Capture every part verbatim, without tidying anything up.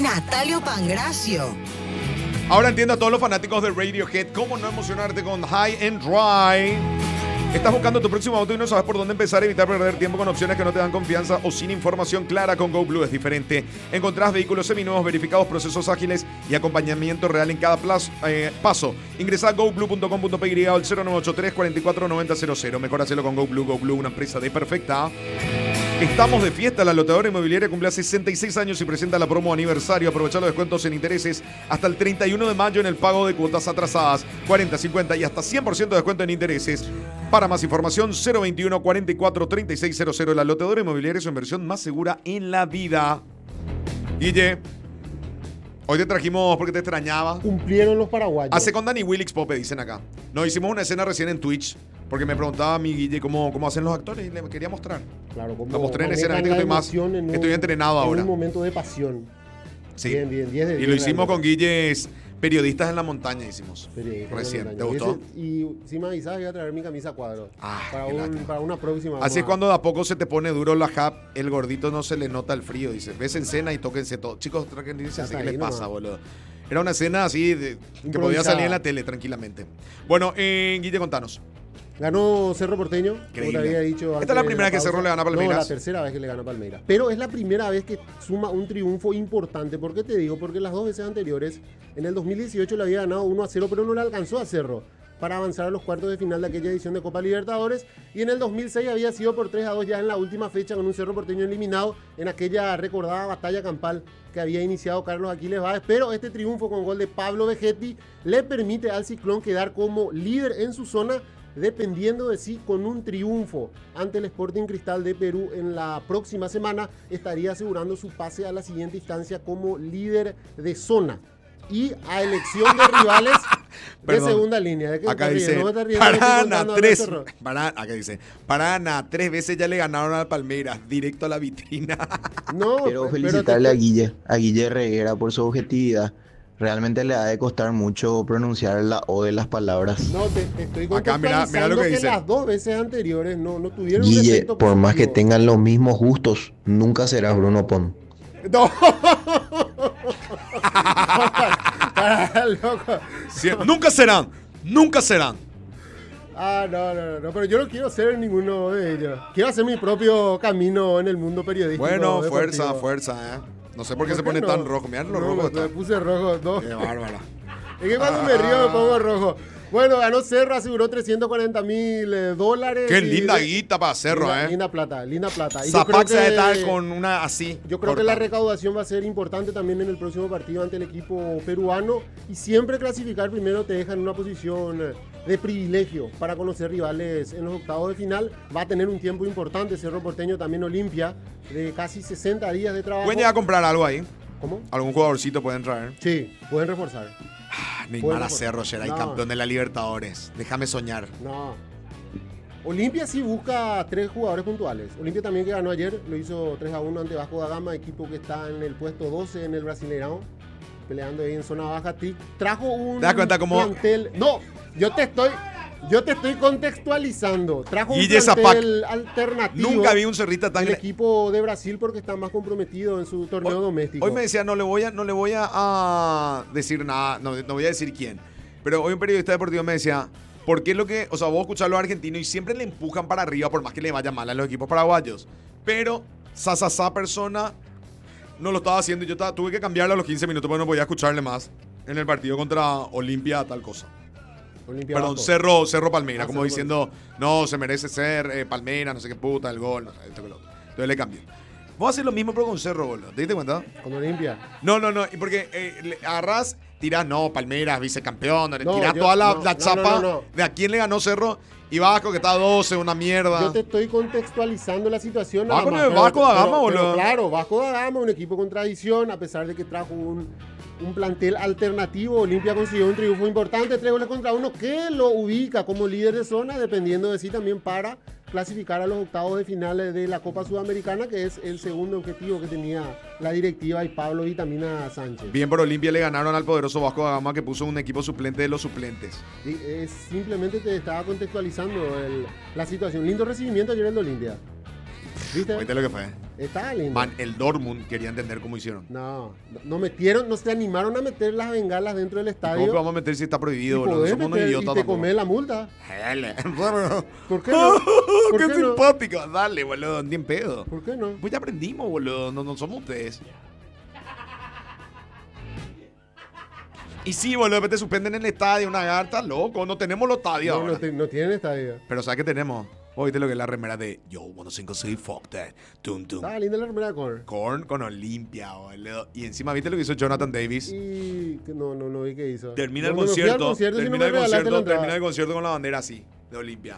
Natalio Pangracio. Ahora entiendo a todos los fanáticos de Radiohead cómo no emocionarte con High and Dry. ¿Estás buscando tu próximo auto y no sabes por dónde empezar? Evitar perder tiempo con opciones que no te dan confianza o sin información clara. Con GoBlue es diferente. Encontrás vehículos seminuevos verificados, procesos ágiles y acompañamiento real en cada plazo, eh, paso. Ingresa a go blue punto com punto p y al cero nueve ocho tres, cuatro cuatro nueve cero cero cero. Mejor hacerlo con GoBlue. GoBlue, una empresa de perfecta. Estamos de fiesta. La Lotadora Inmobiliaria cumple sesenta y seis años y presenta la promo aniversario. Aprovecha los descuentos en intereses hasta el treinta y uno de mayo en el pago de cuotas atrasadas. cuarenta, cincuenta y hasta cien por ciento de descuento en intereses. Para más información, cero veintiuno, cuarenta y cuatro, treinta y seis cero cero. La Lotadora Inmobiliaria es su inversión más segura en la vida. Guille, hoy te trajimos porque te extrañaba. Cumplieron los paraguayos. Hace con Dani Willix Pope, dicen acá. Nos hicimos una escena recién en Twitch porque me preguntaba a mi Guille cómo, cómo hacen los actores y le quería mostrar. Claro, como Lo mostré en escena, manejan gente que la estoy más. emoción en un- Estoy entrenado en ahora. un momento de pasión. Sí. Bien, bien, diez de Y diez lo hicimos realmente. con Guilles, periodistas en la montaña, hicimos. Periodista, Recién, bueno, ¿te y gustó? ese- Y si me avisas, voy a traer mi camisa a cuadros. Ah, para, qué un- lástima. para una próxima. Así es vamos a- cuando de a poco se te pone duro la hub, el gordito no se le nota el frío, dice. Ves en cena y tóquense todo. Chicos, tranquilícense, Ya está ¿qué les ahí pasa, nomás. boludo? Era una escena así de, que podía Improvisada. salir en la tele tranquilamente. Bueno, eh, Guille, contanos. Ganó Cerro Porteño, como Increíble. te había dicho. ¿Esta es la primera vez que Cerro le gana a Palmeiras? No, la tercera vez que le gana a Palmeiras. Pero es la primera vez que suma un triunfo importante. ¿Por qué te digo? Porque las dos veces anteriores, en el dos mil dieciocho le había ganado uno a cero, pero no le alcanzó a Cerro para avanzar a los cuartos de final de aquella edición de Copa Libertadores. Y en el dos mil seis había sido por tres a dos ya en la última fecha con un Cerro Porteño eliminado en aquella recordada batalla campal que había iniciado Carlos Aquiles Báez. Pero este triunfo con gol de Pablo Vegetti le permite al Ciclón quedar como líder en su zona, dependiendo de sí con un triunfo ante el Sporting Cristal de Perú en la próxima semana, estaría asegurando su pase a la siguiente instancia como líder de zona. Y a elección de rivales de Perdón. segunda línea. ¿De qué Acá te ríes? dice, ¿No me estás riendo? Estoy Paraná contando tres, algo de Cerro. Paraná, acá dice, Paraná, tres veces ya le ganaron al Palmeiras, directo a la vitrina. No, Quiero pero felicitarle te- a Guille, a Guille Reguera por su objetividad. Realmente le ha de costar mucho pronunciar la O de las palabras. No, te, te estoy Acá, mirá- mirá lo contextualizando que que, dice. las dos veces anteriores no, no tuvieron un Guille, efecto por más que positivo. tengan los mismos gustos, nunca serás Bruno Pon. No. Para, loco. Sí, nunca serán, nunca serán. Ah, no, no, no, pero yo no quiero ser ninguno de ellos. Quiero hacer mi propio camino en el mundo periodístico. Bueno, deportivo. fuerza, fuerza, eh. No sé por qué se ¿Por pone no? tan rojo. Mirá lo No, rojo que me está. puse rojo, no. Qué bárbara. Es que cuando me río me pongo rojo. Bueno, ganó Cerro, aseguró trescientos cuarenta mil eh, dólares. Qué y- linda guita para Cerro, linda, eh. linda plata, linda plata. Y yo creo Zapac se que- debe estar con una así. Yo creo que corta. la recaudación va a ser importante también en el próximo partido ante el equipo peruano. Y siempre clasificar primero te deja en una posición eh, de privilegio para conocer rivales en los octavos de final. Va a tener un tiempo importante Cerro Porteño, también Olimpia, de casi sesenta días de trabajo. ¿Pueden llegar a comprar algo ahí? ¿Cómo? ¿Algún jugadorcito pueden traer? Sí, pueden reforzar. Ah, Neymar Pueden a Cerro, será el No. campeón de la Libertadores. Déjame soñar. No. Olimpia sí busca tres jugadores puntuales. Olimpia también que ganó ayer, lo hizo tres a uno ante Vasco da Gama, equipo que está en el puesto doce en el Brasileirão, peleando ahí en zona baja. Ti- Trajo un ¿Te das cuenta cómo- plantel. No, yo te estoy, yo te estoy contextualizando. Trajo un Guille plantel alternativo. Nunca vi un cerrita tan... el equipo de Brasil porque está más comprometido en su torneo doméstico. Hoy me decía, no le voy a, no le voy a, a decir nada, no, no voy a decir quién. Pero hoy un periodista deportivo me decía, ¿por qué lo que, o sea, vos escuchás a los argentinos y siempre le empujan para arriba por más que le vaya mal a los equipos paraguayos? Pero, esa persona no lo estaba haciendo y yo estaba- tuve que cambiarle a los quince minutos porque no podía escucharle más en el partido contra Olimpia tal cosa. Olimpia Perdón, Vasco. Cerro, Cerro Palmeira, Ah, como Cerro diciendo, no, se merece ser eh, Palmeira, no sé qué puta, el gol, no sé, esto que lo otro. Entonces le cambié. Vamos a hacer lo mismo pero con Cerro, boludo. ¿Te diste cuenta? Con Olimpia. No, no, no, y porque eh, le agarrás, tirás, no, Palmeiras, vicecampeón, le No, tirás yo- toda la, no, la no, chapa no, no, no. de a quién le ganó Cerro y Vasco que está a doce, una mierda. Yo te estoy contextualizando la situación. nada Vasco más, no es pero- Vasco da pero- Gama, pero boludo. Claro, Vasco da Gama, un equipo con tradición, a pesar de que trajo un, un plantel alternativo. Olimpia consiguió un triunfo importante, tres goles contra uno, que lo ubica como líder de zona, dependiendo de sí también para clasificar a los octavos de finales de la Copa Sudamericana, que es el segundo objetivo que tenía la directiva y Pablo Vitamina Sánchez. Bien por Olimpia le ganaron al poderoso Vasco da Gama que puso un equipo suplente de los suplentes. Sí, es- simplemente te estaba contextualizando el- la situación. Lindo recibimiento ayer el de Olimpia. ¿Viste? ¿Viste lo que fue? Estaba lindo. Man, el Dortmund quería entender cómo hicieron. No, no, no metieron, no se animaron a meter las bengalas dentro del ¿Cómo estadio. que vamos a meter si está prohibido, Y boludo? podés Somos unos meter y idiotas te tampoco. comés la multa. Dale. ¿Por qué no? ¿Por Qué qué no? simpático. Dale, boludo. Ni en pedo. ¿Por qué no? Pues ya aprendimos, boludo. No, no somos ustedes. Y sí, boludo, después te suspenden en el estadio, una garta, loco. No tenemos los estadios No, ahora. no, te- no tienen estadio. Pero ¿sabes qué tenemos? Oíste lo que es la remera de Yo, uno cinco seis, fuck that. Tum, tum. Estaba linda la remera de Korn. Korn con Olimpia, boludo. Y encima, ¿viste lo que hizo Jonathan Davis? Y que no, no, no vi qué hizo. Termina el No, no, no fui al concierto. concierto si no termina me el regalaste la concierto, entrada. termina el concierto con la bandera así, de Olimpia.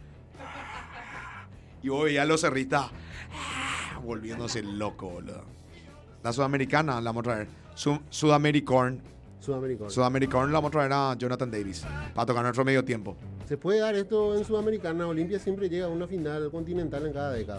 Y vos veías a los cerristas ah, volviéndose loco, boludo. La sudamericana la vamos a traer. Su, Sudamericorn. Sudamericano. Sudamericorn la vamos a traer a Jonathan Davis. Para tocar nuestro medio tiempo. Se puede dar esto en Sudamericana. Olimpia siempre llega a una final continental en cada década.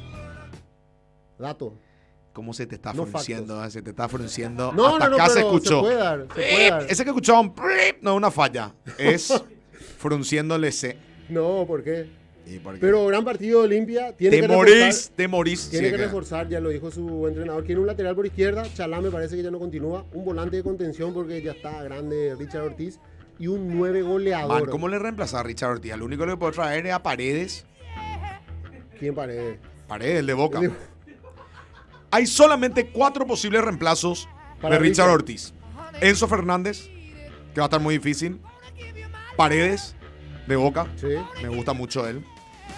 Dato. ¿Cómo se te está No frunciendo? eh? Se te está frunciendo. No, Hasta no, no, acá se pero escuchó. se puede dar, se puede dar. Ese que escuchaban no es una falla. Es frunciéndole se. No, ¿por qué? ¿Y por qué? Pero gran partido de Olimpia. Tiene te que morís, reforzar, te morís. tiene Sí, que que- reforzar, ya lo dijo su entrenador. Quiere un lateral por izquierda. Chalá me parece que ya no continúa. Un volante de contención porque ya está grande Richard Ortiz. Y un nueve goleador. Man, ¿cómo le reemplazar a Richard Ortiz? Lo único que le puedo traer es a Paredes. ¿Quién Paredes? Paredes, el de Boca. El de- Hay solamente cuatro posibles reemplazos Para de Richard Richard. Ortiz. Enzo Fernández, que va a estar muy difícil. Paredes, de Boca. Sí. Me gusta mucho él.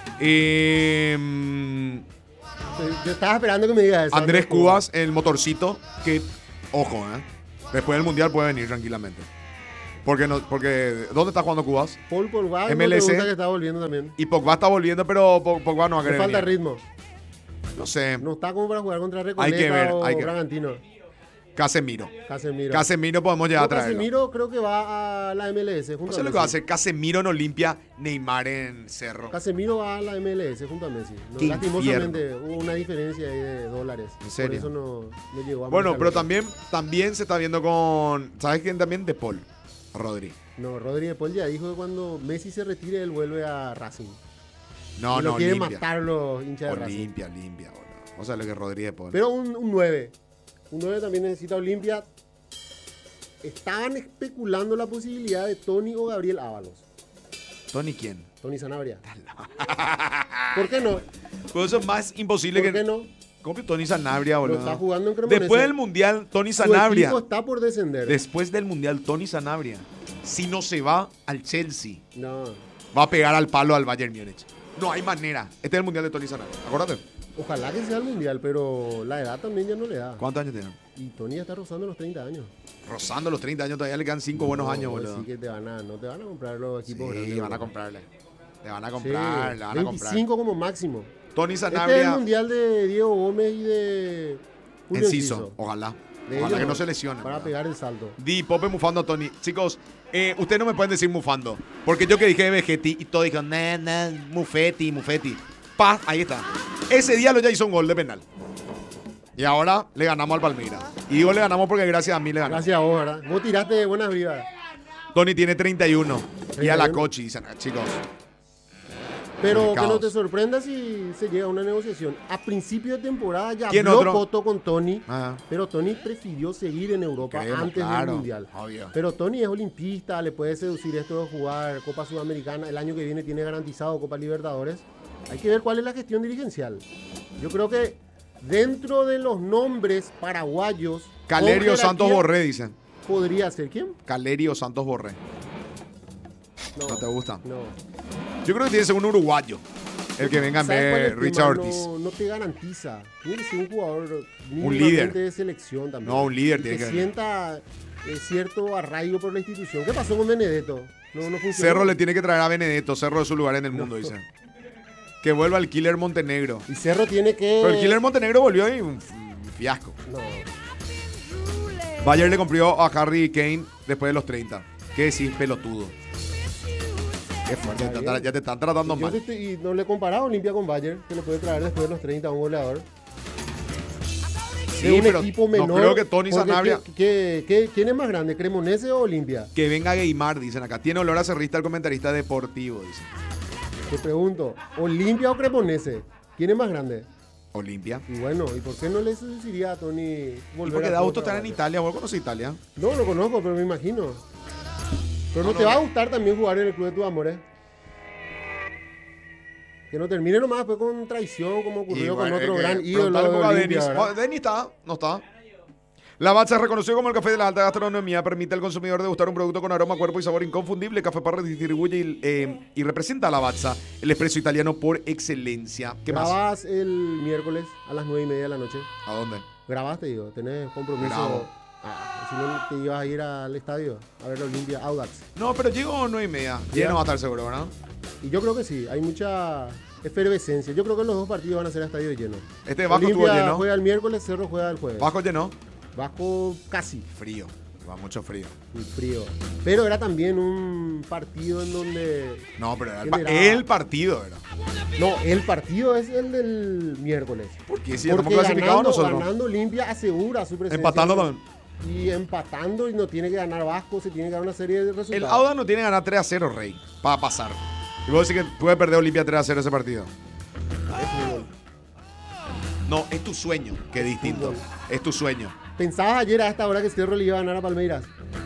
Y, mm, Yo estaba esperando que me digas eso. Andrés Cubas, el motorcito, que, ojo, ¿eh? Después del Mundial puede venir tranquilamente. Porque, no, porque ¿dónde está jugando Cubas? Paul Pogba, M L C. me pregunta que está volviendo también. Y Pogba está volviendo, pero Pog- Pogba no va a Le querer falta venir. ritmo. No sé, No está como para jugar contra Hay Recoleta que ver, o hay que ver. Bragantino. Casemiro. Casemiro. Casemiro podemos llegar No, a traerlo. Casemiro creo que va a la M L S junto No a sé lo Messi. que va a hacer Casemiro en Olimpia, Neymar en Cerro. Casemiro va a la M L S junto a Messi. No, Qué lastimosamente hubo una diferencia ahí de dólares. ¿En serio? Por eso no, no llegó a Bueno, marcar pero gol. también, también se está viendo con. ¿Sabes quién también? De Paul. Rodri. No, Rodríguez Paul ya dijo que cuando Messi se retire, él vuelve a Racing. No, y lo no, quieren Olimpia. matar los hinchas de Racing. Olimpia, Olimpia, boludo. O sea, lo que Rodri de Paul. Pero un, un nueve. Un nueve también necesita Olimpia. Estaban especulando la posibilidad de Tony o Gabriel Ábalos. ¿Tony quién? Tony Sanabria. ¿Por qué no? Pues eso es más imposible ¿Por que. qué no? ¿Cómo que Tony Sanabria, Lo boludo? está jugando en Cremonese. Después del Mundial, Tony Su Sanabria. equipo está por descender. Después del Mundial, Tony Sanabria. Si no se va al Chelsea, No. va a pegar al palo al Bayern Múnich. No hay manera. Este es el Mundial de Tony Sanabria. Acuérdate. Ojalá que sea el mundial, pero la edad también ya no le da. ¿Cuántos años tiene? Y Tony ya está rozando los treinta años. Rozando los treinta años, todavía le quedan cinco buenos No, años, boludo. Así que te van a, no te van a comprar los Sí, equipos grandes. van a boludo. comprarle. Le van a Sí, comprar, le van a comprar. veinticinco como máximo. Tony Este es el Sanabria, mundial de Diego Gómez y de Julio Enciso. Enciso. Ojalá. De Ojalá ellos que no dos, se lesione. Para pegar el salto. Di Pope mufando a Tony. Chicos, eh, ustedes no me pueden decir mufando. Porque yo que dije Vegetti y todos dijeron, nah, nah, Mufetti, Mufetti. Paz, ahí está. Ese día lo ya hizo un gol de penal. Y ahora le ganamos al Palmeiras. Y digo le ganamos porque gracias a mí le ganamos. Gracias a vos, ¿verdad? Vos tiraste de buenas vivas. Tony tiene treinta y uno. Y a la treinta y uno. cochi, dicen, ah, chicos. Pero que Mercados. no te sorprenda si se llega a una negociación. A principio de temporada ya ¿Quién habló otro? Coto con Tony, Ajá. pero Tony prefirió seguir en Europa Creemos, antes claro, del Mundial. obvio. Pero Tony es olimpista, le puede seducir esto de jugar Copa Sudamericana. El año que viene tiene garantizado Copa Libertadores. Hay que ver cuál es la gestión dirigencial. Yo creo que dentro de los nombres paraguayos... con Calerio jerarquía, Santos Borré, dicen. ¿Podría ser quién? Calerio Santos Borré. ¿No te gusta? No. Yo creo que tiene que ser un uruguayo. El que venga en ¿Sabes cuál es vez el de Richard tema? Ortiz. No, no te garantiza. Tiene que ser un jugador líder. mínimamente de selección también. No, un líder Y tiene que que venir. sienta eh, cierto arraigo por la institución. ¿Qué pasó con Benedetto? No, no funcionó. Cerro le tiene que traer a Benedetto. Cerro es su lugar en el mundo, dicen. Que vuelva el Killer Montenegro. Y Cerro tiene que... Pero el Killer Montenegro volvió y un, un fiasco. No. Bayern le compró a Harry Kane después de los treinta. ¿Qué decís, pelotudo? Qué fuerte. Ya te, están- ya te están tratando Yo mal. te estoy- y no le he comparado a Olimpia con Bayern, que le puede traer después de los treinta a un goleador. Sí, de un pero equipo no menor. creo que Tony porque Sanabria- ¿qué- qué- qué- ¿Quién es más grande, Cremonese o Olimpia? Que venga Gueymar, dicen acá. Tiene olor a cerrista el comentarista deportivo, dicen. Te pregunto, ¿Olimpia o Cremonese? ¿Quién es más grande? Olimpia. Y bueno, ¿y por qué no le seduciría a Tony ¿Y volver por qué al da fútbol gusto estar en paraguayo? Italia? ¿Vos conoces Italia? No, lo conozco, pero me imagino. Pero no, No, te no, va no. a gustar también jugar en el club de tus amores. Que no termine nomás después con traición, como ocurrió Y con bueno, otro es que gran ídolo preguntale un de poco a Olimpia, Denis. ¿verdad? Oh, Denis está, no está. La Lavazza es reconocido como el café de la alta gastronomía. Permite al consumidor degustar un producto con aroma, cuerpo y sabor inconfundible. Café Parra distribuye y, eh, y representa a la Lavazza, el espresso italiano por excelencia. ¿Qué más? Grabás el miércoles a las nueve y media de la noche. ¿A dónde? Grabás, te digo, tenés compromiso. Grabo. Ah, si no te ibas a ir al estadio a ver la Olimpia Audax. No, pero llego nueve y media. Ya. Lleno va a estar seguro, ¿verdad? Y yo creo que sí, hay mucha efervescencia. Yo creo que los dos partidos van a ser a estadio lleno. Este Vasco Olimpia estuvo lleno. juega el miércoles, Cerro juega el jueves. Vasco lleno. Vasco casi, Frío. Va mucho frío. muy frío. Pero era también un partido en donde... No, pero era el, ¿Quién pa- era? el partido, ¿verdad? No, el partido es el del miércoles. Porque si ya estamos Porque clasificados ganando, nosotros. ganando Olimpia asegura su presencia. Empatando también. Y empatando y no tiene que ganar Vasco, se tiene que dar una serie de resultados. El Auda no tiene que ganar tres a cero, Rey, para pasar. Y vos decís que puede perder Olimpia tres a cero ese partido. Es fútbol. No, es tu sueño, que es distinto. Fútbol. Es tu sueño. ¿Pensabas ayer a esta hora que Cerro le iba a ganar a Palmeiras?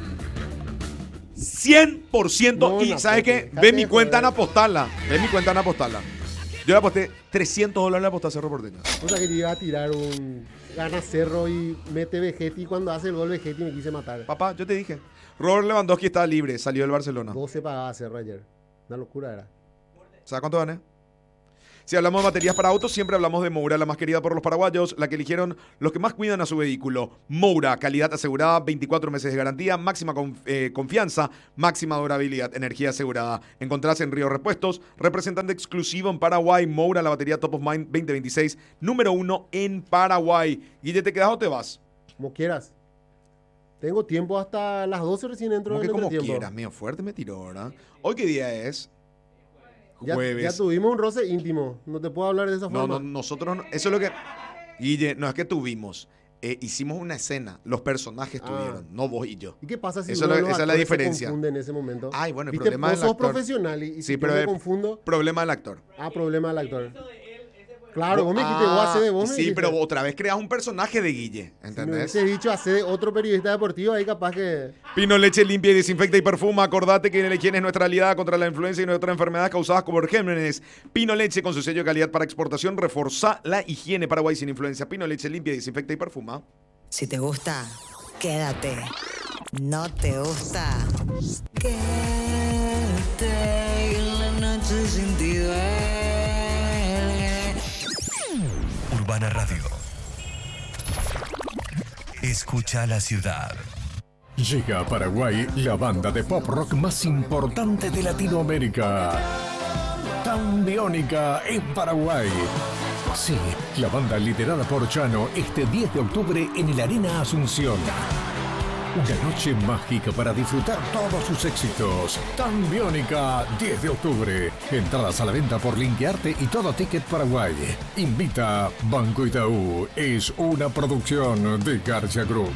cien por ciento. No, Y no, ¿sabes porque- qué? dejate Ve mi de cuenta en joder. apostarla. Ve mi cuenta en apostarla. Yo le aposté trescientos dólares, le aposté a Cerro Porteño. O sea que yo iba a tirar un... Gana Cerro y mete Vegetti. Cuando hace el gol Vegetti me quise matar. Papá, yo te dije. Robert Lewandowski estaba libre, salió del Barcelona. doce pagaba Cerro ayer. Una locura era. ¿Sabes cuánto gané? Si hablamos de baterías para autos, siempre hablamos de Moura, la más querida por los paraguayos, la que eligieron los que más cuidan a su vehículo. Moura, calidad asegurada, veinticuatro meses de garantía, máxima conf- eh, confianza, máxima durabilidad, energía asegurada. Encontrás en Río Repuestos, representante exclusivo en Paraguay, Moura, la batería Top of Mind veinte veintiséis, número uno en Paraguay. Guille, ¿te quedas o te vas? Como quieras. Tengo tiempo hasta las doce recién entro Como en que el como entretiempo. quieras, mío, fuerte me tiró, ¿verdad? ¿Hoy qué día es? Ya, Jueves. ya tuvimos un roce íntimo. No te puedo hablar de esa No, forma. no, nosotros, no- eso es lo que... Guille, no es que tuvimos, eh, hicimos una escena, los personajes Ah. tuvieron, no vos y yo. ¿Y qué pasa si Eso uno es de lo- los esa es la actores se diferencia. confunde en ese momento? Ay, bueno, el ¿Viste? problema Vos del sos actor. profesional y, y Sí, si pero yo me el- confundo, Problema del actor. ah, problema del actor. Claro, vos me dijiste, vos hace de vos me Sí, dijiste. pero otra vez creas un personaje de Guille, Si me ¿entendés? hubiese dicho hace de otro periodista deportivo, ahí capaz que... Pino Leche limpia y desinfecta y perfuma. Acordate que la higiene es nuestra aliada contra la influenza y otras enfermedades causadas por gérmenes. Pino Leche con su sello de calidad para exportación reforza la higiene Paraguay sin influencia. Pino Leche limpia, desinfecta y perfuma. Si te gusta, quédate. No te gusta, quédate en la noche sin ti duele. Urbana Radio. Escucha la ciudad. Llega a Paraguay la banda de pop rock más importante de Latinoamérica. Tan Biónica en Paraguay. Sí, la banda liderada por Chano este diez de octubre en el Arena Asunción. Una noche mágica para disfrutar todos sus éxitos. Tan Biónica, diez de octubre. Entradas a la venta por Linkearte y todo Ticket Paraguay. Invita Banco Itaú. Es una producción de García Group.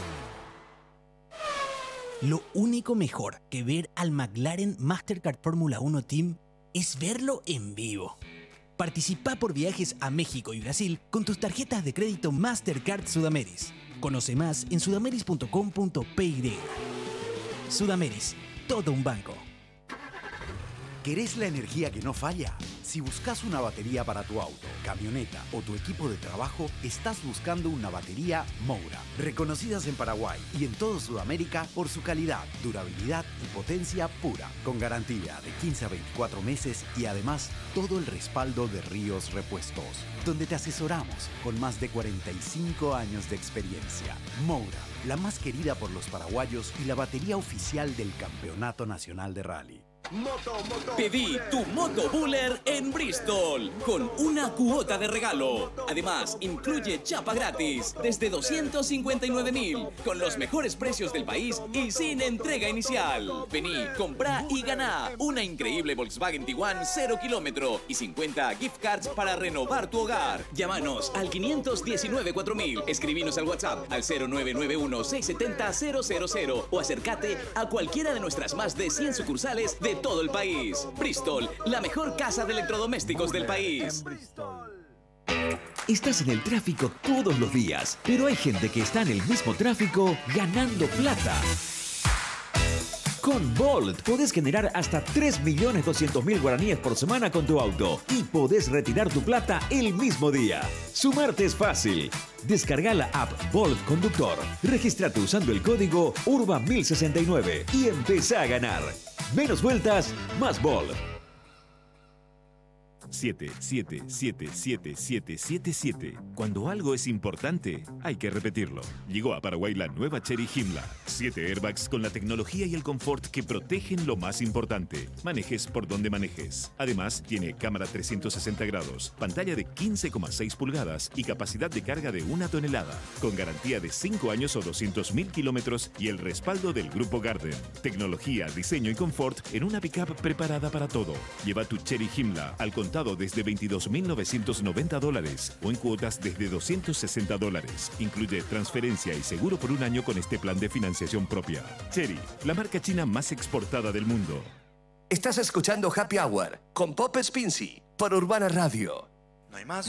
Lo único mejor que ver al McLaren Mastercard Fórmula uno Team es verlo en vivo. Participa por viajes a México y Brasil con tus tarjetas de crédito Mastercard Sudameris. Conoce más en sudameris punto com punto pe y. Sudameris, todo un banco. ¿Querés la energía que no falla? Si buscas una batería para tu auto, camioneta o tu equipo de trabajo, estás buscando una batería Moura. Reconocidas en Paraguay y en toda Sudamérica por su calidad, durabilidad y potencia pura. Con garantía de quince a veinticuatro meses y además todo el respaldo de Ríos Repuestos, donde te asesoramos con más de cuarenta y cinco años de experiencia. Moura, la más querida por los paraguayos y la batería oficial del Campeonato Nacional de Rally. Pedí tu Moto Buller en Bristol con una cuota de regalo. Además, incluye chapa gratis desde doscientos cincuenta y nueve mil con los mejores precios del país y sin entrega inicial. Vení, comprá y ganá una increíble Volkswagen Tiguan cero kilómetro y cincuenta gift cards para renovar tu hogar. Llámanos al quinientos diecinueve cuatro mil, escribinos al WhatsApp al cero nueve nueve uno seis siete cero cero cero cero o acércate a cualquiera de nuestras más de cien sucursales de todo el país. Bristol, la mejor casa de electrodomésticos del país. Estás en el tráfico todos los días, pero hay gente que está en el mismo tráfico ganando plata. Con Bolt podés generar hasta tres millones doscientos mil guaraníes por semana con tu auto y podés retirar tu plata el mismo día. Sumarte es fácil. Descarga la app Bolt Conductor, registrate usando el código U R B A mil sesenta y nueve y empezá a ganar. Menos vueltas, más Bolt. siete siete siete siete siete siete siete. Cuando algo es importante, hay que repetirlo. Llegó a Paraguay la nueva Chery Himla. Siete airbags con la tecnología y el confort que protegen lo más importante. Manejes por donde manejes. Además, tiene cámara trescientos sesenta grados, pantalla de quince coma seis pulgadas y capacidad de carga de una tonelada. Con garantía de cinco años o doscientos mil kilómetros y el respaldo del Grupo Garden. Tecnología, diseño y confort en una pickup preparada para todo. Lleva tu Chery Himla al contado desde veintidós mil novecientos noventa dólares o en cuotas desde doscientos sesenta dólares. Incluye transferencia y seguro por un año con este plan de financiación propia. Chery, la marca china más exportada del mundo. Estás escuchando Happy Hour con Pop Spincy por Urbana Radio. No hay más